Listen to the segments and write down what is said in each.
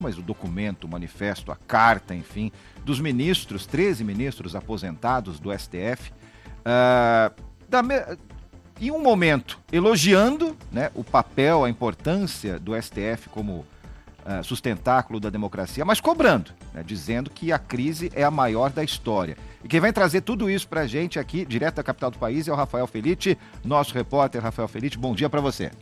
mas o documento, o manifesto, a carta, enfim, dos ministros, 13 ministros aposentados do STF, em um momento elogiando, né, o papel, a importância do STF como sustentáculo da democracia, mas cobrando, né, dizendo que a crise é a maior da história. E quem vai trazer tudo isso pra gente aqui, direto da capital do país, é o Rafael Felitti, nosso repórter Rafael Felitti. Bom dia para você.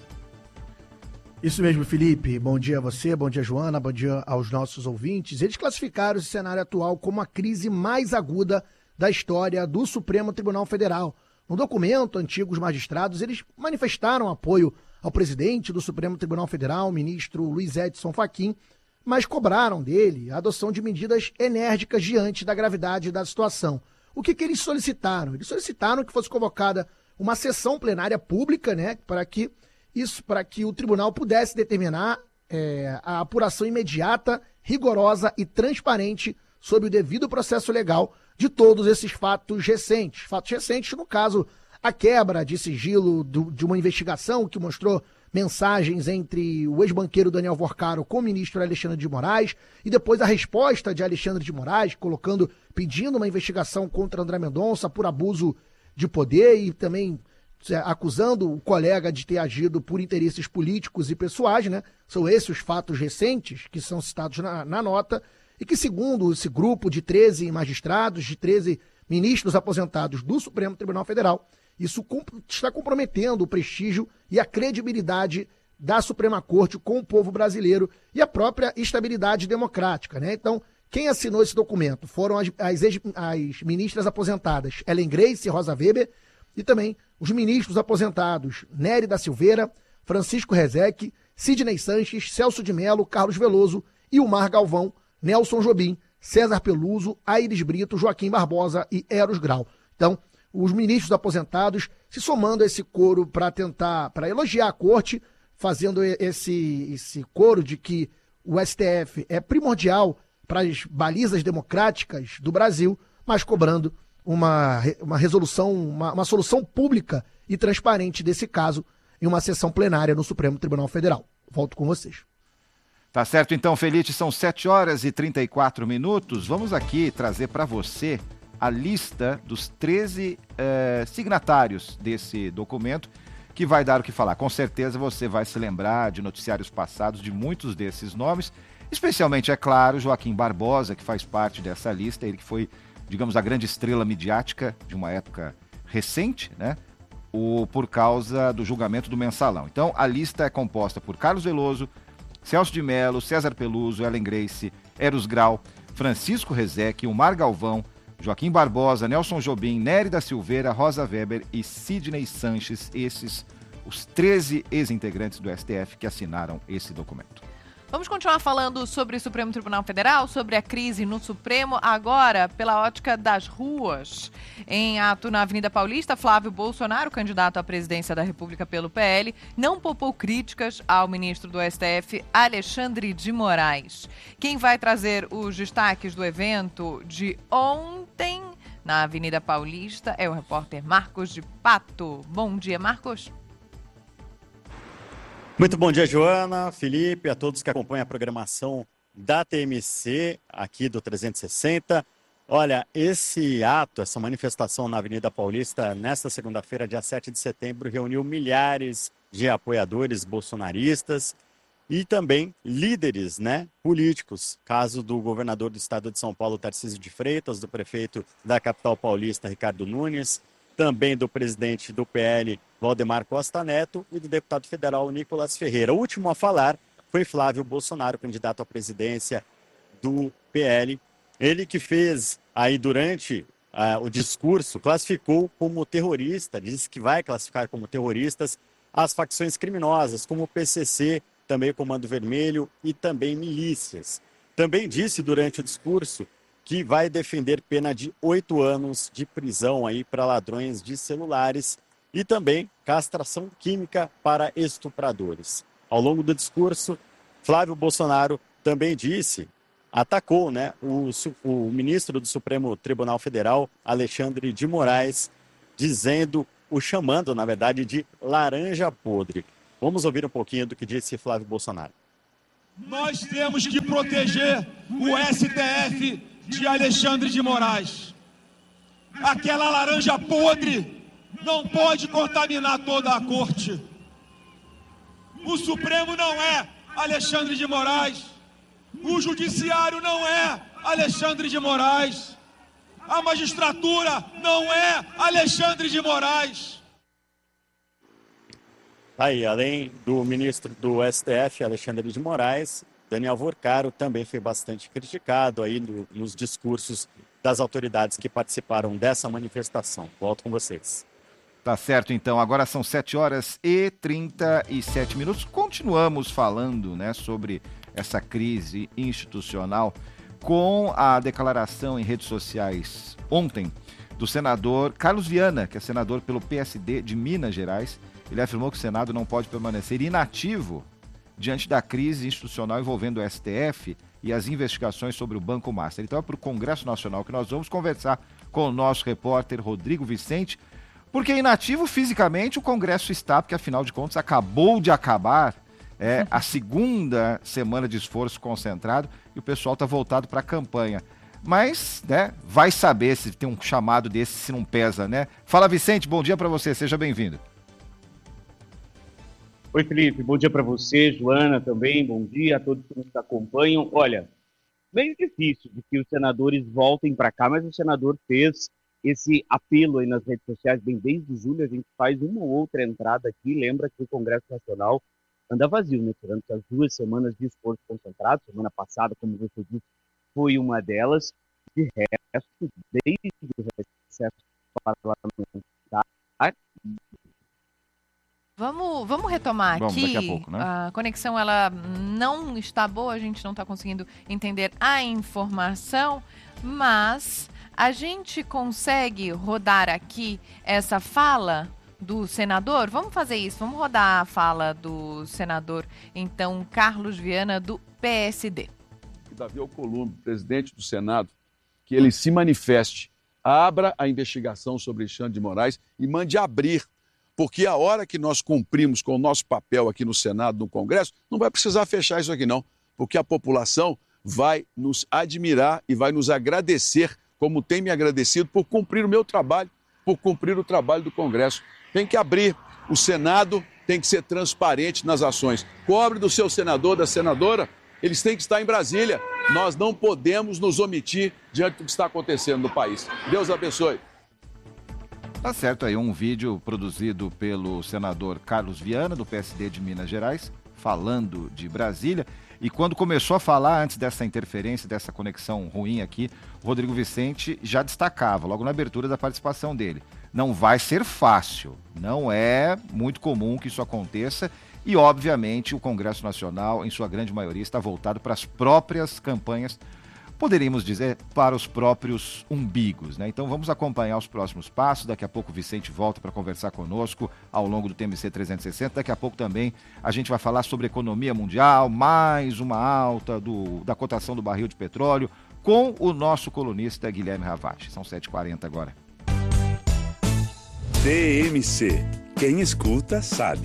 Isso mesmo, Felipe. Bom dia a você, bom dia, Joana, bom dia aos nossos ouvintes. Eles classificaram esse cenário atual como a crise mais aguda da história do Supremo Tribunal Federal. No documento, antigos magistrados, eles manifestaram apoio ao presidente do Supremo Tribunal Federal, o ministro Luiz Edson Fachin, mas cobraram dele a adoção de medidas enérgicas diante da gravidade da situação. O que eles solicitaram? Eles solicitaram que fosse convocada uma sessão plenária pública, né, para que o tribunal pudesse determinar a apuração imediata, rigorosa e transparente sobre o devido processo legal de todos esses fatos recentes. Fatos recentes, no caso, a quebra de sigilo de uma investigação que mostrou mensagens entre o ex-banqueiro Daniel Vorcaro com o ministro Alexandre de Moraes, e depois a resposta de Alexandre de Moraes, pedindo uma investigação contra André Mendonça por abuso de poder e também acusando o colega de ter agido por interesses políticos e pessoais, né? São esses os fatos recentes que são citados na nota, e que, segundo esse grupo de 13 magistrados, de 13 ministros aposentados do Supremo Tribunal Federal, isso está comprometendo o prestígio e a credibilidade da Suprema Corte com o povo brasileiro e a própria estabilidade democrática, né? Então, quem assinou esse documento foram as ministras aposentadas Ellen Grace e Rosa Weber, e também os ministros aposentados Nery da Silveira, Francisco Rezec, Sidney Sanches, Celso de Mello, Carlos Veloso, Ilmar Galvão, Nelson Jobim, César Peluso, Aires Brito, Joaquim Barbosa e Eros Grau. Então, os ministros aposentados se somando a esse coro para elogiar a corte, fazendo esse coro de que o STF é primordial para as balizas democráticas do Brasil, mas cobrando uma resolução, uma solução pública e transparente desse caso em uma sessão plenária no Supremo Tribunal Federal. Volto com vocês. Tá certo, então, Felipe, são 7h34. Vamos aqui trazer para você a lista dos 13 signatários desse documento, que vai dar o que falar. Com certeza você vai se lembrar de noticiários passados de muitos desses nomes, especialmente, é claro, Joaquim Barbosa, que faz parte dessa lista, ele que foi, digamos, a grande estrela midiática de uma época recente, né? Por causa do julgamento do Mensalão. Então, a lista é composta por Carlos Veloso, Celso de Mello, César Peluso, Ellen Grace, Eros Grau, Francisco Rezec, Ilmar Galvão, Joaquim Barbosa, Nelson Jobim, Nery da Silveira, Rosa Weber e Sidney Sanches, esses os 13 ex-integrantes do STF que assinaram esse documento. Vamos continuar falando sobre o Supremo Tribunal Federal, sobre a crise no Supremo, agora pela ótica das ruas. Em ato na Avenida Paulista, Flávio Bolsonaro, candidato à presidência da República pelo PL, não poupou críticas ao ministro do STF, Alexandre de Moraes. Quem vai trazer os destaques do evento de ontem na Avenida Paulista é o repórter Marcos de Pato. Bom dia, Marcos. Muito bom dia, Joana, Felipe, a todos que acompanham a programação da TMC aqui do 360. Olha, esse ato, essa manifestação na Avenida Paulista, nesta segunda-feira, dia 7 de setembro, reuniu milhares de apoiadores bolsonaristas e também líderes, políticos. Caso do governador do estado de São Paulo, Tarcísio de Freitas, do prefeito da capital paulista, Ricardo Nunes, também do presidente do PL, Valdemar Costa Neto, e do deputado federal Nicolas Ferreira. O último a falar foi Flávio Bolsonaro, candidato à presidência do PL. Ele que fez aí durante o discurso, classificou como terrorista, disse que vai classificar como terroristas as facções criminosas, como o PCC, também o Comando Vermelho e também milícias. Também disse durante o discurso que vai defender pena de 8 anos de prisão aí para ladrões de celulares e também castração química para estupradores. Ao longo do discurso, Flávio Bolsonaro também atacou o ministro do Supremo Tribunal Federal, Alexandre de Moraes, chamando, na verdade, de laranja podre. Vamos ouvir um pouquinho do que disse Flávio Bolsonaro. Nós temos que proteger o STF de Alexandre de Moraes. Aquela laranja podre não pode contaminar toda a corte. O Supremo não é Alexandre de Moraes. O Judiciário não é Alexandre de Moraes. A magistratura não é Alexandre de Moraes. Aí, além do ministro do STF, Alexandre de Moraes, Daniel Vorcaro também foi bastante criticado aí nos discursos das autoridades que participaram dessa manifestação. Volto com vocês. Tá certo, então. Agora são 7h37. Continuamos falando, né, sobre essa crise institucional com a declaração em redes sociais ontem do senador Carlos Viana, que é senador pelo PSD de Minas Gerais. Ele afirmou que o Senado não pode permanecer inativo diante da crise institucional envolvendo o STF e as investigações sobre o Banco Master. Então é para o Congresso Nacional que nós vamos conversar com o nosso repórter Rodrigo Vicente, porque inativo fisicamente o Congresso está, porque afinal de contas acabou de acabar a segunda semana de esforço concentrado e o pessoal está voltado para a campanha. Mas, né, vai saber se tem um chamado desse, se não pesa, né? Fala, Vicente, bom dia para você, seja bem-vindo. Oi, Felipe, bom dia para você, Joana também, bom dia a todos que nos acompanham. Olha, bem difícil de que os senadores voltem para cá, mas o senador fez esse apelo aí nas redes sociais, bem desde julho a gente faz uma ou outra entrada aqui, lembra que o Congresso Nacional anda vazio, né? Tirando as 2 semanas de esforço concentrado, semana passada, como você disse, foi uma delas, de resto, desde o recesso parlamentar. Vamos retomar aqui. Daqui a pouco, né? A conexão ela não está boa, a gente não está conseguindo entender a informação, mas a gente consegue rodar aqui essa fala do senador? Vamos fazer isso, vamos rodar a fala do senador, então, Carlos Viana, do PSD. Davi Alcolumbre, presidente do Senado, que ele se manifeste, abra a investigação sobre Alexandre de Moraes e mande abrir. Porque a hora que nós cumprimos com o nosso papel aqui no Senado, no Congresso, não vai precisar fechar isso aqui não, porque a população vai nos admirar e vai nos agradecer, como tem me agradecido, por cumprir o meu trabalho, por cumprir o trabalho do Congresso. Tem que abrir, o Senado tem que ser transparente nas ações. Cobre do seu senador, da senadora, eles têm que estar em Brasília. Nós não podemos nos omitir diante do que está acontecendo no país. Deus abençoe. Tá certo aí, um vídeo produzido pelo senador Carlos Viana, do PSD de Minas Gerais, falando de Brasília. E quando começou a falar, antes dessa interferência, dessa conexão ruim aqui, o Rodrigo Vicente já destacava, logo na abertura da participação dele. Não vai ser fácil, não é muito comum que isso aconteça. E, obviamente, o Congresso Nacional, em sua grande maioria, está voltado para as próprias campanhas, poderíamos dizer, para os próprios umbigos, né? Então vamos acompanhar os próximos passos. Daqui a pouco o Vicente volta para conversar conosco ao longo do TMC 360. Daqui a pouco também a gente vai falar sobre economia mundial, mais uma alta da cotação do barril de petróleo, com o nosso colunista Guilherme Ravati. São 7h40 agora. TMC. Quem escuta sabe.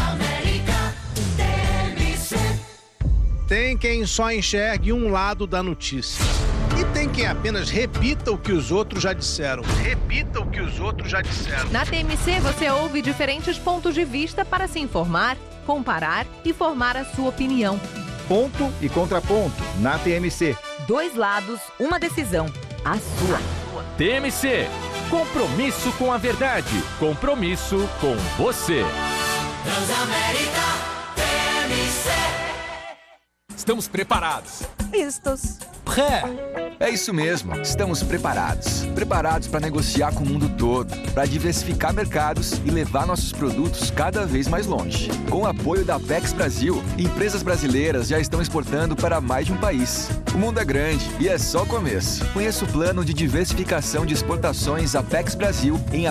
Tem quem só enxergue um lado da notícia. E tem quem apenas repita o que os outros já disseram. Na TMC você ouve diferentes pontos de vista para se informar, comparar e formar a sua opinião. Ponto e contraponto na TMC. 2 lados, uma decisão. A sua. TMC. Compromisso com a verdade. Compromisso com você. Transamérica TMC. Estamos preparados. Vistos. É isso mesmo, estamos preparados. Preparados para negociar com o mundo todo, para diversificar mercados e levar nossos produtos cada vez mais longe. Com o apoio da Apex Brasil, empresas brasileiras já estão exportando para mais de um país. O mundo é grande e é só o começo. Conheça o plano de diversificação de exportações Apex Brasil em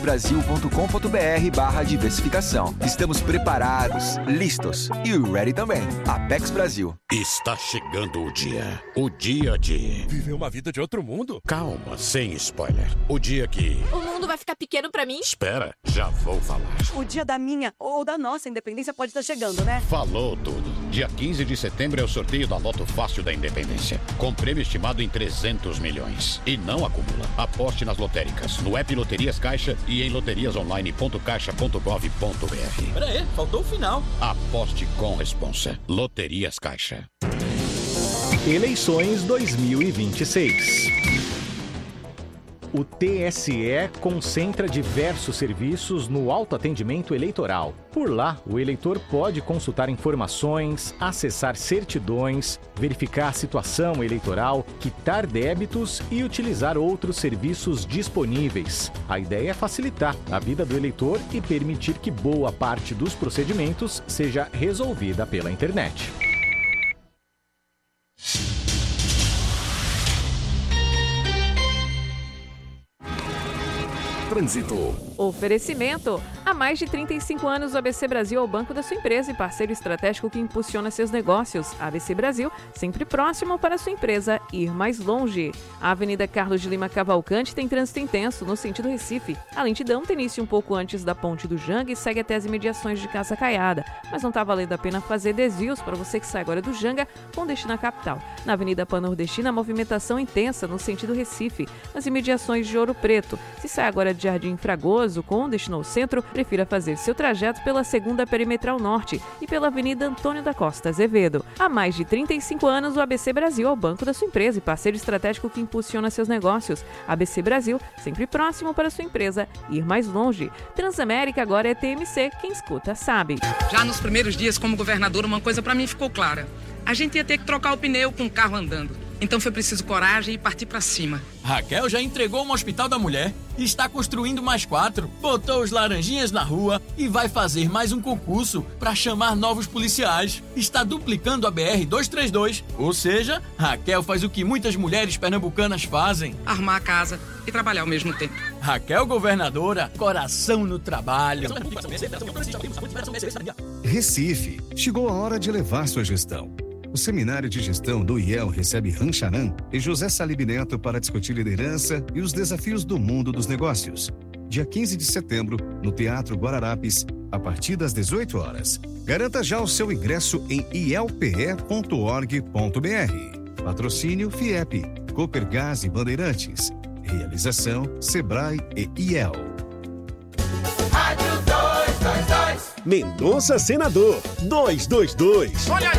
apexbrasil.com.br/diversificação. Estamos preparados, listos e ready também. Apex Brasil. Está chegando o dia. O dia de... Viver uma vida de outro mundo? Calma, sem spoiler. O dia que... O mundo mundo vai ficar pequeno pra mim? Espera, já vou falar. O dia da minha ou da nossa independência pode estar chegando, né? Falou tudo. Dia 15 de setembro é o sorteio da Loto Fácil da Independência, com prêmio estimado em 300 milhões. E não acumula. Aposte nas lotéricas, no app Loterias Caixa e em loteriasonline.caixa.gov.br. Pera aí, faltou o final. Aposte com responsa. Loterias Caixa. Eleições 2026. O TSE concentra diversos serviços no autoatendimento eleitoral. Por lá, o eleitor pode consultar informações, acessar certidões, verificar a situação eleitoral, quitar débitos e utilizar outros serviços disponíveis. A ideia é facilitar a vida do eleitor e permitir que boa parte dos procedimentos seja resolvida pela internet. Trânsito. Oferecimento. Há mais de 35 anos, o ABC Brasil é o banco da sua empresa e parceiro estratégico que impulsiona seus negócios. ABC Brasil, sempre próximo para sua empresa ir mais longe. A Avenida Carlos de Lima Cavalcante tem trânsito intenso no sentido Recife. A lentidão tem início um pouco antes da Ponte do Janga e segue até as imediações de Casa Caiada. Mas não está valendo a pena fazer desvios para você que sai agora do Janga com destino à capital. Na Avenida Pan-Nordestina, a movimentação intensa no sentido Recife, nas imediações de Ouro Preto. Se sai agora de Jardim Fragoso com destino ao centro, prefira fazer seu trajeto pela 2ª Perimetral Norte e pela Avenida Antônio da Costa Azevedo. Há mais de 35 anos, o ABC Brasil é o banco da sua empresa e parceiro estratégico que impulsiona seus negócios. ABC Brasil, sempre próximo para sua empresa ir mais longe. Transamérica agora é TMC, quem escuta sabe. Já nos primeiros dias como governador, uma coisa para mim ficou clara. A gente ia ter que trocar o pneu com o carro andando. Então foi preciso coragem e partir pra cima. Raquel já entregou um hospital da mulher, está construindo mais 4, botou os laranjinhas na rua e vai fazer mais um concurso para chamar novos policiais. Está duplicando a BR-232, ou seja, Raquel faz o que muitas mulheres pernambucanas fazem: arrumar a casa e trabalhar ao mesmo tempo. Raquel governadora, coração no trabalho. Recife, chegou a hora de levar sua gestão. O Seminário de Gestão do IEL recebe Rancharan e José Salib Neto para discutir liderança e os desafios do mundo dos negócios. Dia 15 de setembro, no Teatro Guararapes, a partir das 18 horas. Garanta já o seu ingresso em ielpe.org.br. Patrocínio FIEP, Copergás e Bandeirantes. Realização Sebrae e IEL. Rádio 222. Mendonça Senador 222. Olha